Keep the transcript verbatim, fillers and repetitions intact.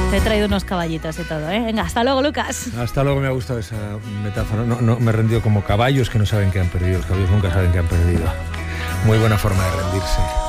Te he traído unos caballitos y todo, ¿eh? Venga, hasta luego, Lucas. Hasta luego, me ha gustado esa metáfora. No, no, me he rendido como caballos que no saben que han perdido. Los caballos nunca saben que han perdido. Muy buena forma de rendirse.